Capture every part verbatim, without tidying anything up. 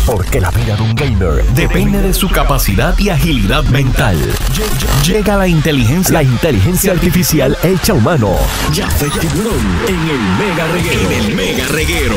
Porque la vida de un gamer depende de su capacidad y agilidad mental. Llega la inteligencia, la inteligencia artificial hecha humano. Jafet Tiburón en el Mega Reguero. En el Mega Reguero.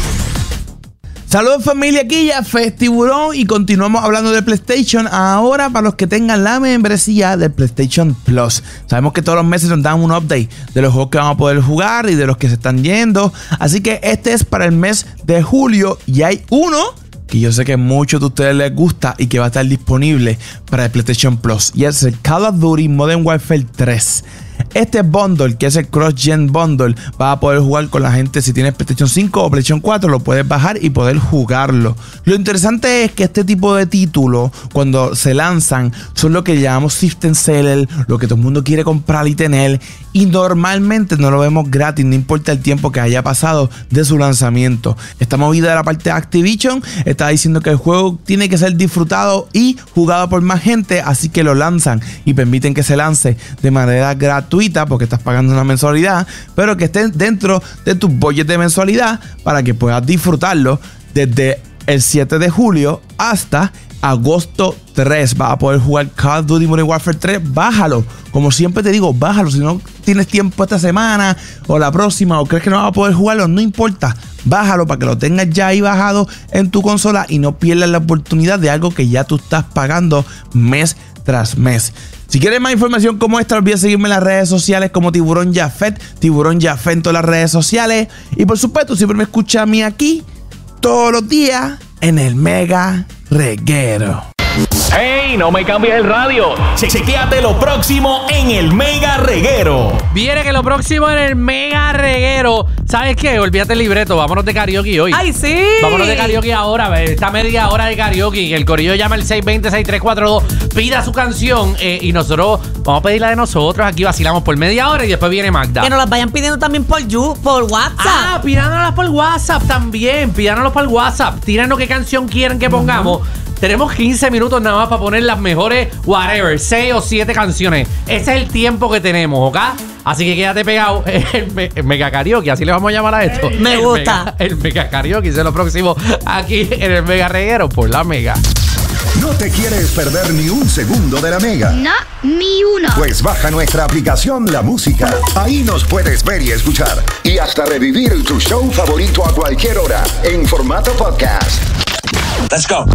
Saludos familia, aquí Jafet Tiburón y continuamos hablando de PlayStation. Ahora para los que tengan la membresía de PlayStation Plus. Sabemos que todos los meses nos dan un update de los juegos que vamos a poder jugar y de los que se están yendo. Así que este es para el mes de julio y hay uno que yo sé que a muchos de ustedes les gusta y que va a estar disponible para el PlayStation Plus. Y es el Call of Duty Modern Warfare tres. Este bundle, que es el Cross-Gen Bundle, va a poder jugar con la gente. Si tienes PlayStation cinco o PlayStation cuatro, lo puedes bajar y poder jugarlo. Lo interesante es que este tipo de títulos, cuando se lanzan, son lo que llamamos System Seller, lo que todo el mundo quiere comprar y tener. Y normalmente no lo vemos gratis, no importa el tiempo que haya pasado de su lanzamiento. Esta movida de la parte de Activision está diciendo que el juego tiene que ser disfrutado y jugado por más gente, así que lo lanzan y permiten que se lance de manera gratuita porque estás pagando una mensualidad, pero que esté dentro de tu budget de mensualidad para que puedas disfrutarlo desde el siete de julio hasta agosto tres. Vas a poder jugar Call of Duty Modern Warfare tres. Bájalo, como siempre te digo, bájalo. Si no tienes tiempo esta semana o la próxima o crees que no vas a poder jugarlo, no importa, bájalo para que lo tengas ya ahí bajado en tu consola y no pierdas la oportunidad de algo que ya tú estás pagando mes tras mes. Si quieres más información como esta, no olvides seguirme en las redes sociales como Tiburón Jafet, Tiburón Jafet en todas las redes sociales. Y por supuesto, siempre me escucha a mí aquí todos los días en el Mega Reguero. ¡Hey! No me cambies el radio. Che chequéate lo próximo en el Mega Reguero. Viene que lo próximo en el Mega Reguero. ¿Sabes qué? Olvídate el libreto. Vámonos de karaoke hoy. ¡Ay, sí! Vámonos de karaoke ahora. Esta media hora de karaoke. El corillo llama al seis dos cero, seis tres cuatro dos. Pida su canción eh, y nosotros vamos a pedirla de nosotros. Aquí vacilamos por media hora y después viene Magda. Que nos las vayan pidiendo también por, you, por WhatsApp. Ah, pídanoslas por WhatsApp también. Pídanoslas por WhatsApp. Tíranos qué canción quieren que pongamos. Uh-huh. Tenemos quince minutos nada más para poner las mejores, whatever, seis o siete canciones. Ese es el tiempo que tenemos, ¿ok? Así que quédate pegado. El, me, el Mega Karaoke, así le vamos a llamar a esto. Me el gusta. Mega, el Mega Karaoke, es lo próximo aquí en el Mega Reguero por la Mega. ¿No te quieres perder ni un segundo de la Mega? No, ni uno. Pues baja nuestra aplicación La Música. Ahí nos puedes ver y escuchar. Y hasta revivir tu show favorito a cualquier hora en formato podcast. Let's go.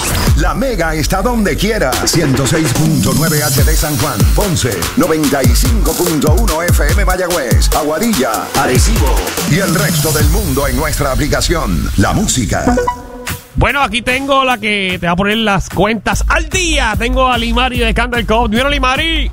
La Mega está donde quiera. ciento seis punto nueve H D San Juan, Ponce, noventa y cinco punto uno F M Mayagüez, Aguadilla, Arecibo y el resto del mundo en nuestra aplicación La Música. Bueno, aquí tengo la que te va a poner las cuentas al día. Tengo a Limari de Candle Cove. ¿Vieron, Limari?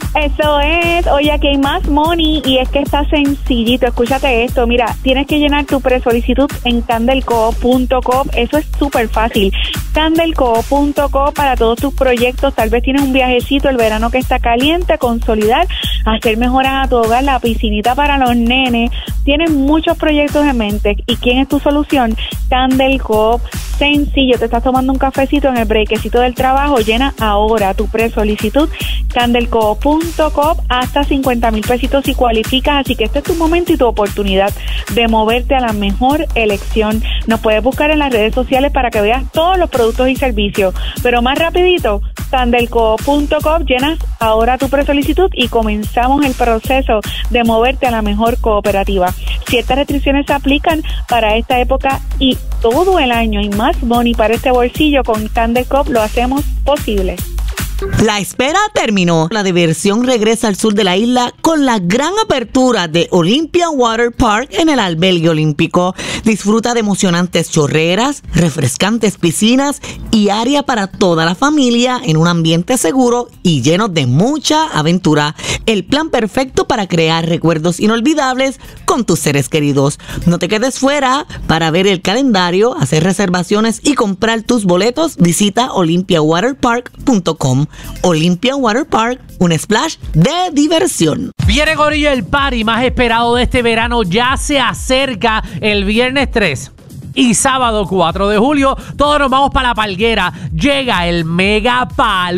Eso es, oye, aquí hay más money y es que está sencillito. Escúchate esto, mira, tienes que llenar tu presolicitud en candelco punto com. Eso es súper fácil. candelco punto com para todos tus proyectos. Tal vez tienes un viajecito, el verano que está caliente, consolidar, hacer mejoras a tu hogar, la piscinita para los nenes. Tienes muchos proyectos en mente. ¿Y quién es tu solución? Candelco. Sencillo, te estás tomando un cafecito en el brequecito del trabajo, llena ahora tu presolicitud candelco punto com hasta cincuenta mil pesitos y cualificas, así que este es tu momento y tu oportunidad de moverte a la mejor elección. Nos puedes buscar en las redes sociales para que veas todos los productos y servicios, pero más rapidito, candelco punto com, llenas ahora tu presolicitud y comenzamos el proceso de moverte a la mejor cooperativa. Ciertas restricciones se aplican para esta época y todo el año, y más money para este bolsillo. Con Candelco lo hacemos posible. La espera terminó. La diversión regresa al sur de la isla con la gran apertura de Olympia Water Park en el albergue olímpico. Disfruta de emocionantes chorreras, refrescantes piscinas y área para toda la familia en un ambiente seguro y lleno de mucha aventura. El plan perfecto para crear recuerdos inolvidables con tus seres queridos. No te quedes fuera. Para ver el calendario, hacer reservaciones y comprar tus boletos, visita olympia water park punto com. Olympia Water Park, un splash de diversión. Viene, gorillo, el party más esperado de este verano. Ya se acerca el viernes tres y sábado cuatro de julio. Todos nos vamos para la Palguera. Llega el Mega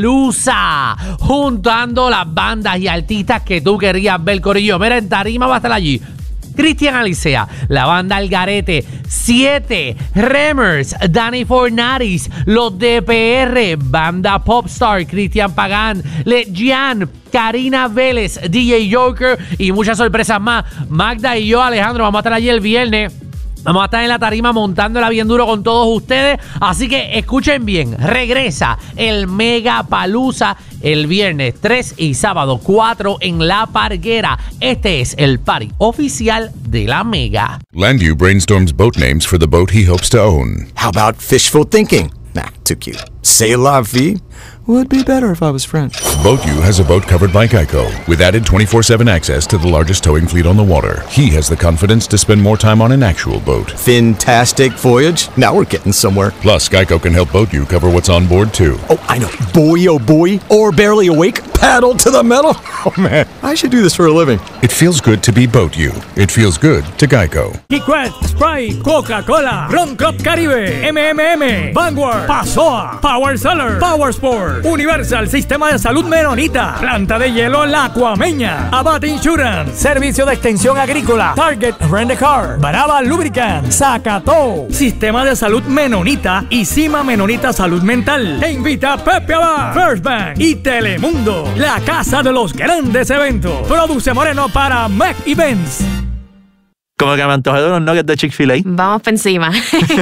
Palusa, juntando las bandas y artistas que tú querías ver, corillo. Mira, en tarima va a estar allí Cristian Alicea, la banda Algarete, siete, Remers, Danny Fornaris, los D P R, banda Popstar, Cristian Pagán, Legian, Karina Vélez, D J Joker y muchas sorpresas más. Magda y yo, Alejandro, vamos a estar allí el viernes. Vamos a estar en la tarima montándola bien duro con todos ustedes. Así que escuchen bien. Regresa el Mega Palooza el viernes tres y sábado cuatro en La Parguera. Este es el party oficial de la Mega. Landu brainstorms boat names for the boat he hopes to own. How about fishful thinking? Nah, too cute. C'est la vie would be better if I was French. BoatU has a boat covered by Geico with added twenty-four seven access to the largest towing fleet on the water. He has the confidence to spend more time on an actual boat. Fantastic voyage. Now we're getting somewhere. Plus, Geico can help BoatU cover what's on board too. Oh, I know. Boy, oh boy. Or barely awake. Paddle to the metal. Oh man, I should do this for a living. It feels good to be BoatU. It feels good to Geico. Key West, Sprite, Coca-Cola, Ron Club Caribe, M M M, Vanguard, Pasoa, Power Seller, Power Sport, Universal Sistema de Salud Menonita, Planta de Hielo La Cuameña, Abate Insurance, Servicio de Extensión Agrícola, Target Rent a Car, Baraba Lubricant, Zacató, Sistema de Salud Menonita y Cima Menonita Salud Mental. Te invita Pepe Abad, First Bank y Telemundo, la casa de los grandes eventos. Produce Moreno para Mac Events. Como que me antojé de unos nuggets de Chick-fil-A. Vamos por encima.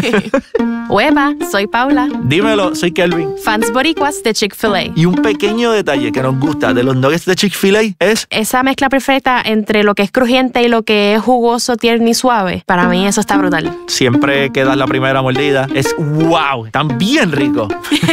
Hueva, soy Paula. Dímelo, soy Kelvin. Fans boricuas de Chick-fil-A. Y un pequeño detalle que nos gusta de los nuggets de Chick-fil-A es... esa mezcla perfecta entre lo que es crujiente y lo que es jugoso, tierno y suave. Para mí eso está brutal. Siempre que das la primera mordida es wow, están bien ricos.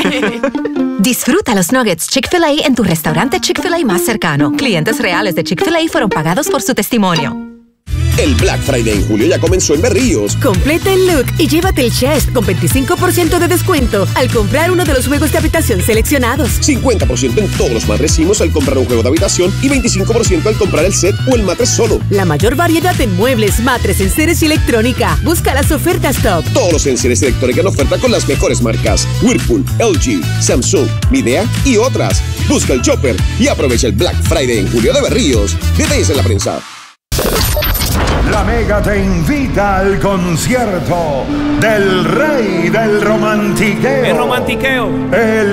Disfruta los nuggets Chick-fil-A en tu restaurante Chick-fil-A más cercano. Clientes reales de Chick-fil-A fueron pagados por su testimonio. El Black Friday en julio ya comenzó en Berríos. Completa el look y llévate el chest con veinticinco por ciento de descuento al comprar uno de los juegos de habitación seleccionados. cincuenta por ciento en todos los matrecimos al comprar un juego de habitación y veinticinco por ciento al comprar el set o el matres solo. La mayor variedad en muebles, matres, enseres y electrónica. Busca las ofertas top. Todos los enseres y electrónica en oferta con las mejores marcas: Whirlpool, L G, Samsung, Midea y otras. Busca el Chopper y aprovecha el Black Friday en julio de Berríos. Detalles en la prensa. La Mega te invita al concierto del rey del romantiqueo. El romantiqueo. El